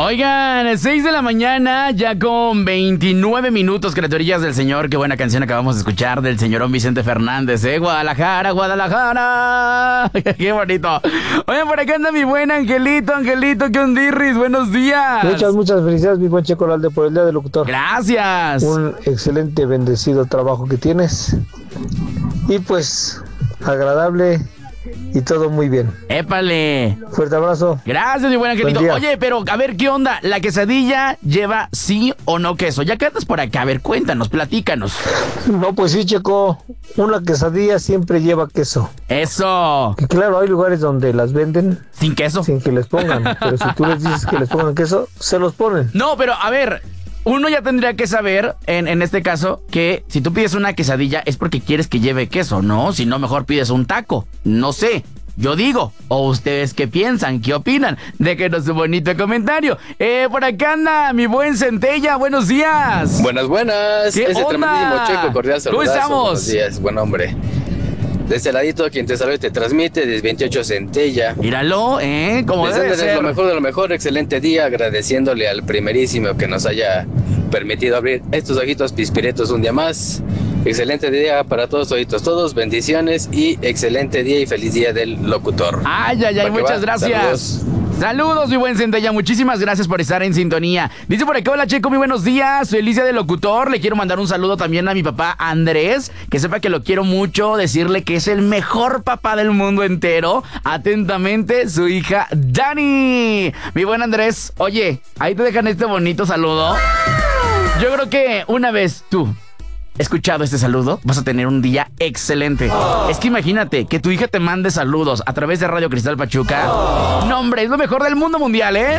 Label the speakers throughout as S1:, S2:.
S1: Oigan, 6 de la mañana, ya con 29 minutos, criaturillas del Señor. Qué buena canción acabamos de escuchar del señorón Vicente Fernández, Guadalajara, Guadalajara. Qué bonito. Oigan, por acá anda mi buen Angelito, ¿qué ondirris? Buenos días.
S2: Muchas felicidades, mi buen Checo Lalde, por el Día del Locutor.
S1: Gracias.
S2: Un excelente, bendecido trabajo que tienes. Y pues, agradable y todo muy bien.
S1: ¡Épale!
S2: Fuerte abrazo.
S1: Gracias, mi buen Angelito. Oye, pero a ver, ¿qué onda? ¿La quesadilla lleva sí o no queso? Ya que andas por acá, a ver, cuéntanos, platícanos.
S2: No, pues sí, Checo. Una quesadilla siempre lleva queso.
S1: ¡Eso!
S2: Y claro, hay lugares donde las venden
S1: sin queso.
S2: Sin que les pongan. Pero si tú les dices que les pongan queso, se los ponen.
S1: No, pero a ver, uno ya tendría que saber, en este caso, que si tú pides una quesadilla es porque quieres que lleve queso, ¿no? Si no, mejor pides un taco. No sé. Yo digo, o ustedes qué piensan, qué opinan, déjenos un bonito comentario. Por acá anda mi buen Centella, buenos días.
S3: Buenas.
S1: ¿Qué
S3: Ese
S1: onda?
S3: tremendísimo Checo, cordial saludazo.
S1: ¿Cómo estamos?
S3: Buenos días, buen hombre. De este ladito, quien te saluda y te transmite, desde 28 Centella.
S1: Míralo, como debe ser.
S3: Lo mejor de lo mejor, excelente día, agradeciéndole al primerísimo que nos haya permitido abrir estos ojitos pispiretos un día más. Excelente día para todos, todos, bendiciones y excelente día y feliz día del locutor.
S1: Ay, muchas gracias. Saludos, mi buen Centella, muchísimas gracias por estar en sintonía. Dice por acá, hola Checo, muy buenos días, feliz día del locutor. Le quiero mandar un saludo también a mi papá Andrés, que sepa que lo quiero mucho, decirle que es el mejor papá del mundo entero. Atentamente, su hija Dani. Mi buen Andrés, oye, ahí te dejan este bonito saludo. Yo creo que una vez tú escuchado este saludo, vas a tener un día excelente. Es que imagínate que tu hija te mande saludos a través de Radio Cristal Pachuca. No, hombre, es lo mejor del mundo mundial, ¿eh?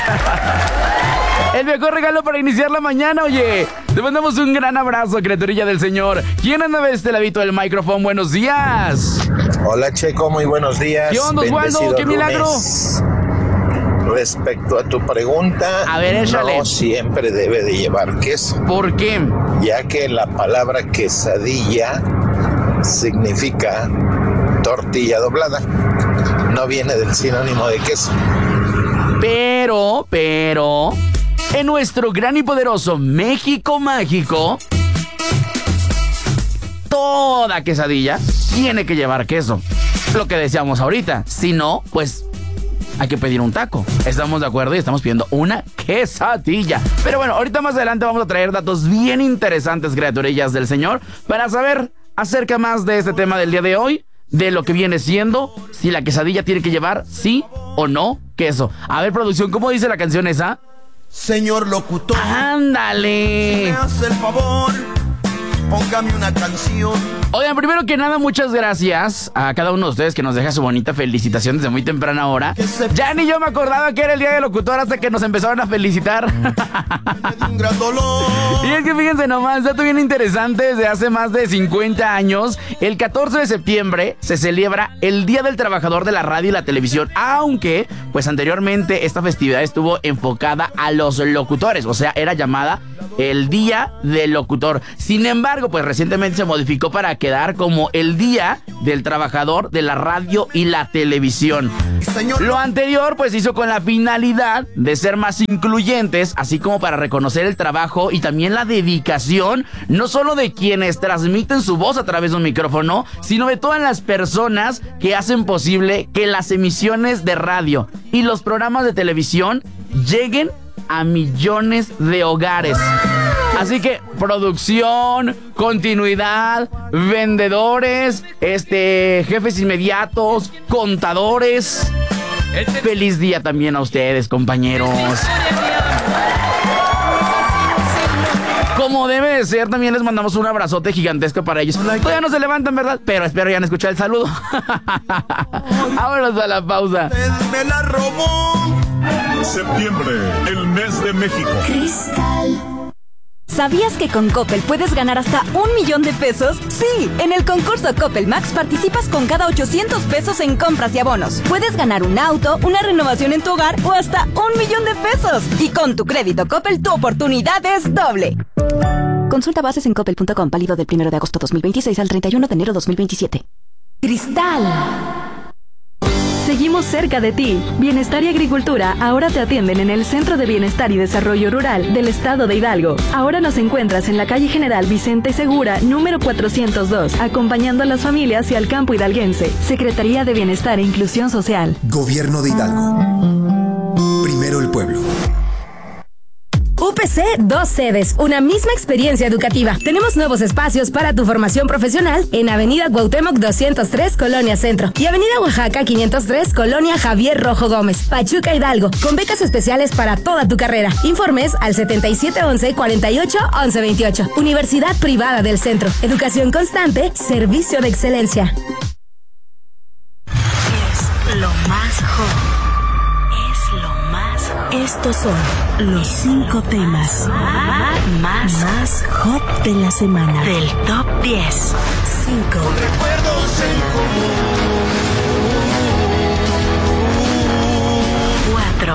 S1: El mejor regalo para iniciar la mañana, oye. Te mandamos un gran abrazo, criaturilla del Señor. ¿Quién anda de este ladito del micrófono? Buenos días.
S4: Hola, Checo, muy buenos días.
S1: ¿Qué onda, Osvaldo? ¡Qué milagro!
S4: Respecto a tu pregunta,
S1: a ver, échale.
S4: No siempre debe de llevar queso.
S1: ¿Por qué?
S4: Ya que la palabra quesadilla significa tortilla doblada. No viene del sinónimo de queso.
S1: Pero, en nuestro gran y poderoso México mágico, toda quesadilla tiene que llevar queso. Lo que decíamos ahorita. Si no, pues hay que pedir un taco. Estamos de acuerdo y estamos pidiendo una quesadilla. Pero bueno, ahorita más adelante vamos a traer datos bien interesantes, criaturillas del Señor, para saber acerca más de este tema del día de hoy, de lo que viene siendo, si la quesadilla tiene que llevar sí o no queso. A ver, producción, ¿cómo dice la canción esa?
S5: Señor locutor,
S1: ¡ándale!
S5: Si me hace el favor, póngame una canción.
S1: Oigan, primero que nada, muchas gracias a cada uno de ustedes que nos deja su bonita felicitación desde muy temprana hora. Ya ni yo me acordaba que era el día del locutor hasta que nos empezaron a felicitar. Y es que fíjense nomás, dato bien interesante, desde hace más de 50 años, el 14 de septiembre se celebra el Día del Trabajador de la Radio y la Televisión, aunque pues anteriormente esta festividad estuvo enfocada a los locutores, o sea, era llamada el Día del Locutor. Sin embargo, pues recientemente se modificó para quedar como el Día del Trabajador de la Radio y la Televisión. Lo anterior pues hizo con la finalidad de ser más incluyentes, así como para reconocer el trabajo y también la dedicación, no solo de quienes transmiten su voz a través de un micrófono, sino de todas las personas que hacen posible que las emisiones de radio y los programas de televisión lleguen a millones de hogares. Así que producción, continuidad, vendedores, jefes inmediatos, contadores. Feliz día también a ustedes, compañeros. Como debe de ser, también les mandamos un abrazote gigantesco para ellos. Todavía no se levantan, ¿verdad? Pero espero ya han escuchado el saludo. Vámonos a la pausa.
S5: Me la robó.
S6: Septiembre, el mes de México.
S7: Cristal. ¿Sabías que con Coppel puedes ganar hasta 1,000,000 de pesos? Sí, en el concurso Coppel Max participas con cada 800 pesos en compras y abonos. Puedes ganar un auto, una renovación en tu hogar o hasta 1,000,000 de pesos. Y con tu crédito Coppel, tu oportunidad es doble. Consulta bases en coppel.com, válido del 1 de agosto 2026 al 31 de enero 2027. Cristal.
S8: Seguimos cerca de ti. Bienestar y Agricultura ahora te atienden en el Centro de Bienestar y Desarrollo Rural del Estado de Hidalgo. Ahora nos encuentras en la calle General Vicente Segura, número 402, acompañando a las familias y al campo hidalguense. Secretaría de Bienestar e Inclusión Social.
S9: Gobierno de Hidalgo. Primero el pueblo.
S10: UPC, 2 sedes, una misma experiencia educativa. Tenemos nuevos espacios para tu formación profesional en Avenida Cuauhtémoc 203, Colonia Centro, y Avenida Oaxaca 503, Colonia Javier Rojo Gómez, Pachuca, Hidalgo, con becas especiales para toda tu carrera. Informes al 7711-481128. Universidad Privada del Centro. Educación constante, servicio de excelencia.
S11: Es lo más hot. Estos son los 5 temas más hot de la semana. Del Top 10. 5.
S5: Recuerdos en común.